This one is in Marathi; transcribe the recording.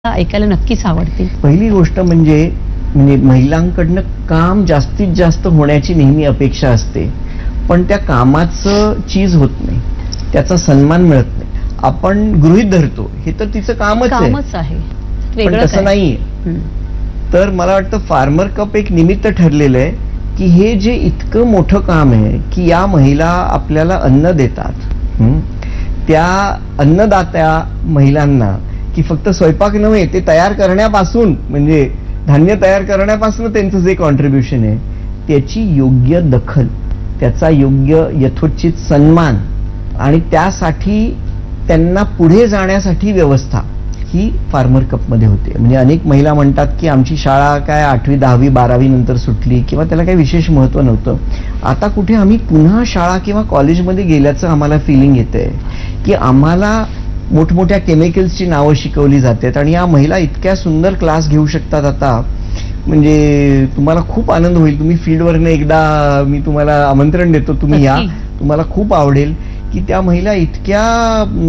ऐकायला नक्कीच आवडतील. पहिली गोष्ट म्हणजे महिलांकडनं काम जास्तीत जास्त होण्याची नेहमी अपेक्षा असते, पण त्या कामाचं चीज होत नाही, त्याचा सन्मान मिळत नाही. आपण गृहीत धरतो हे तर तिचं कामच आहे, पण तसं नाहीये. तर मला वाटतं फार्मर कप एक निमित्त ठरलेलं आहे की हे जे इतकं मोठं काम आहे की या महिला आपल्याला अन्न देतात, त्या अन्नदात्या महिलांना की फक्त स्वयंपाक नव्हे, ते तयार करण्यापासून म्हणजे धान्य तयार करण्यापासून त्यांचं जे कॉन्ट्रीब्युशन आहे त्याची योग्य दखल, त्याचा योग्य यथोचित सन्मान आणि त्यासाठी त्यांना पुढे जाण्यासाठी व्यवस्था ही फार्मर कप मध्ये होते. म्हणजे अनेक महिला म्हणतात की आमची शाळा काय 8वी 10वी 12वी नंतर सुटली किंवा त्याला काही विशेष महत्व नव्हतं. आता कुठे आम्ही पुन्हा शाळा किंवा कॉलेजमध्ये गेल्याचं आम्हाला फिलिंग येतंय की आम्हाला मोठमोठ्या केमिकल्सची नावं शिकवली जातात आणि या महिला इतक्या सुंदर क्लास घेऊ शकतात आता. म्हणजे तुम्हाला खूप आनंद होईल. तुम्ही फील्डवरनं एकदा मी तुम्हाला आमंत्रण देतो, तुम्ही या, तुम्हाला खूप आवडेल की त्या महिला इतक्या